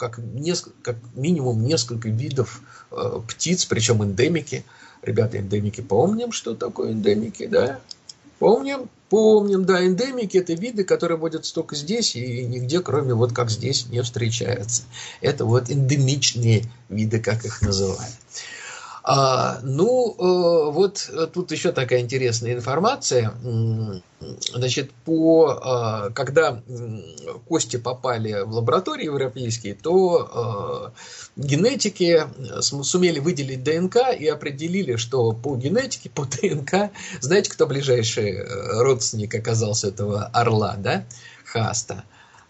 как минимум несколько видов птиц, причем эндемики. Ребята, эндемики, помним, что такое эндемики, да? Помним, да, эндемики – это виды, которые водятся только здесь и нигде, кроме вот как здесь, не встречаются. Это вот эндемичные виды, как их называют. Вот тут еще такая интересная информация. Значит, когда кости попали в лаборатории европейские, то генетики сумели выделить ДНК и определили, что по генетике, по ДНК, знаете, кто ближайший родственник оказался этого орла, да, Хааста?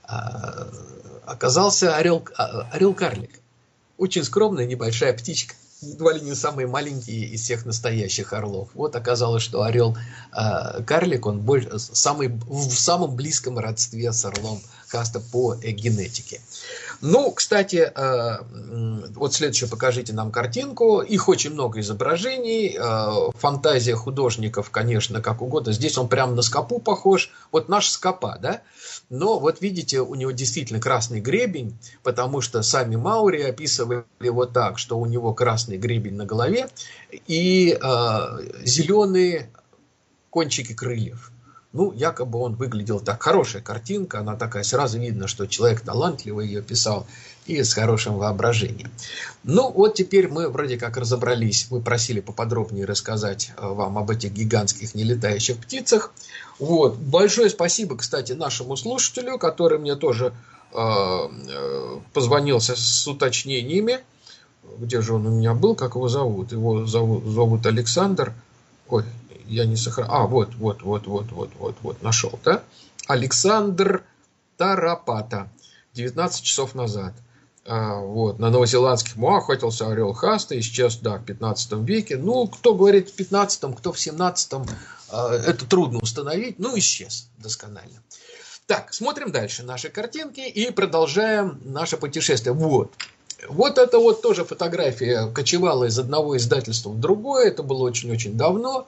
Оказался орел-карлик. Очень скромная небольшая птичка. Едва ли не самый маленький из всех настоящих орлов. Вот оказалось, что орел-карлик, он в самом близком родстве с орлом Хааста по генетике. Ну, кстати, вот следующее, покажите нам картинку. Их очень много изображений. Фантазия художников, конечно, как угодно. Здесь он прям на скопу похож. Вот наш скопа, да? Но вот видите, у него действительно красный гребень, потому что сами маори описывали его так, что у него красный гребень на голове и зеленые кончики крыльев. Ну, якобы он выглядел так. Хорошая картинка, она такая, сразу видно, что человек талантливый ее писал и с хорошим воображением. Ну, вот теперь мы вроде как разобрались. Вы просили поподробнее рассказать вам об этих гигантских нелетающих птицах. Вот. Большое спасибо, кстати, нашему слушателю, который мне тоже позвонил с уточнениями. Где же он у меня был, как его зовут? Его зовут Александр. Ой, я не сохранил. Вот, нашел, да? Александр Тарапата. 19 часов назад. Вот, на новозеландских моа охотился орел Хааста, исчез, да, в 15 веке. Ну, кто говорит в 15-м, кто в 17-м, это трудно установить, ну, исчез досконально. Так, смотрим дальше наши картинки и продолжаем наше путешествие. Вот это вот тоже фотография кочевала из одного издательства в другое, это было очень-очень давно,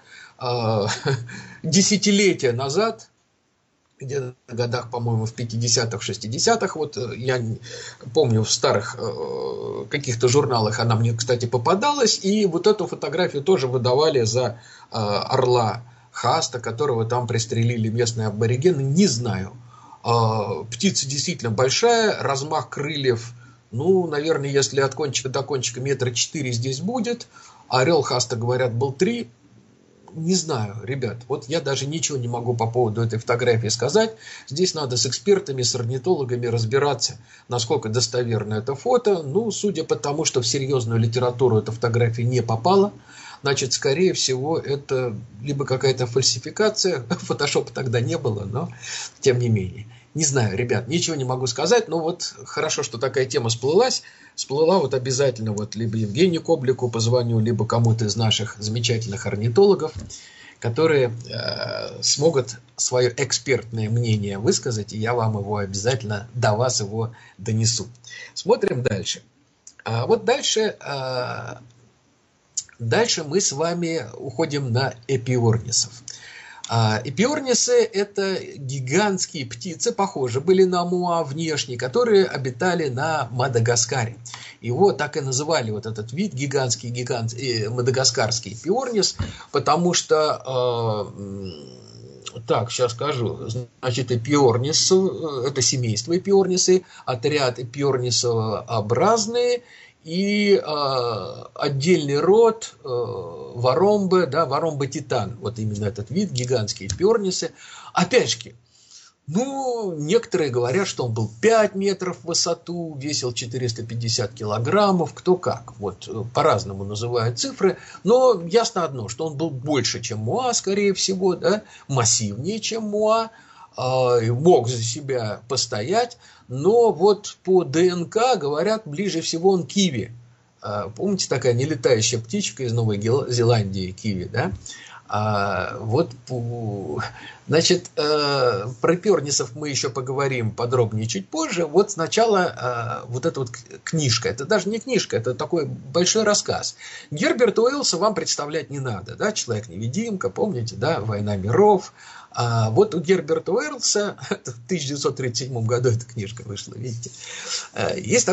десятилетия назад, где-то в годах, по-моему, в 50-х, 60-х, вот я помню, в старых каких-то журналах она мне, кстати, попадалась, и вот эту фотографию тоже выдавали за орла Хааста, которого там пристрелили местные аборигены, не знаю. Птица действительно большая, размах крыльев, ну, наверное, если от кончика до кончика 4 метра здесь будет, а орел Хааста, говорят, был 3. Не знаю, ребят, вот я даже ничего не могу по поводу этой фотографии сказать. Здесь надо с экспертами, с орнитологами разбираться, насколько достоверно это фото. Ну, судя по тому, что в серьезную литературу эта фотография не попала, значит, скорее всего, это либо какая-то фальсификация, фотошопа тогда не было, но тем не менее. Не знаю, ребят, ничего не могу сказать, но вот хорошо, что такая тема всплыла вот обязательно вот либо Евгению Коблику позвоню, либо кому-то из наших замечательных орнитологов, которые смогут свое экспертное мнение высказать, и я вам его обязательно, до вас его донесу. Смотрим дальше. Вот дальше мы с вами уходим на эпиорнисов. Эпиорнисы – это гигантские птицы, похожи были на моа внешне, которые обитали на Мадагаскаре. Его так и называли, вот этот вид, мадагаскарский эпиорнис, потому что, так, сейчас скажу, значит, эпиорнис, это семейство эпиорнисы, отряд эпиорнисообразные, и отдельный род воромбы, да, воромба-титан, вот именно этот вид, гигантские эпиорнисы. Опять же, ну, некоторые говорят, что он был 5 метров в высоту, весил 450 килограммов, кто как, вот по-разному называют цифры, но ясно одно, что он был больше, чем моа, скорее всего, да, массивнее, чем моа, мог за себя постоять, но вот по ДНК, говорят, ближе всего он киви. Помните, такая нелетающая птичка из Новой Зеландии, киви, да? Значит, про эпиорнисов мы еще поговорим подробнее чуть позже. Вот сначала вот эта вот книжка. Это даже не книжка, это такой большой рассказ. Герберта Уэллса вам представлять не надо, да? Человек-невидимка, помните, да? Война миров. Вот у Герберта Уэллса в 1937 году эта книжка вышла, видите, есть